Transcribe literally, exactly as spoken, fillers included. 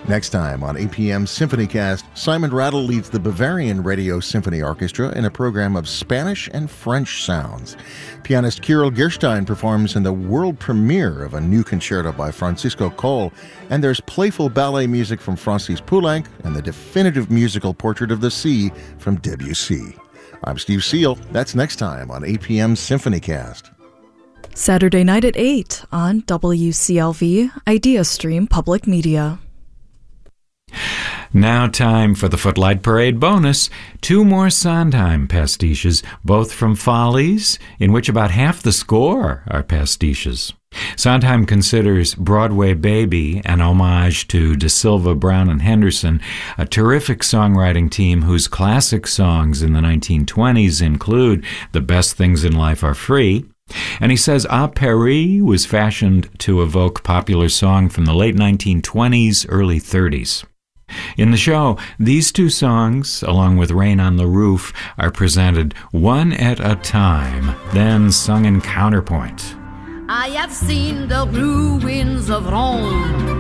Next time on A P M SymphonyCast, Simon Rattle leads the Bavarian Radio Symphony Orchestra in a program of Spanish and French sounds. Pianist Kirill Gerstein performs in the world premiere of a new concerto by Francisco Coll, and there's playful ballet music from Francis Poulenc and the definitive musical portrait of the sea from Debussy. I'm Steve Seal. That's next time on A P M SymphonyCast. Saturday night at eight on W C L V Idea Stream Public Media. Now time for the Footlight Parade bonus. Two more Sondheim pastiches, both from Follies, in which about half the score are pastiches. Sondheim considers Broadway Baby an homage to De Silva, Brown, and Henderson, a terrific songwriting team whose classic songs in the nineteen twenties include The Best Things in Life Are Free. And he says A Paris was fashioned to evoke popular song from the late nineteen twenties, early thirties. In the show, these two songs, along with Rain on the Roof, are presented one at a time, then sung in counterpoint. I have seen the ruins of Rome.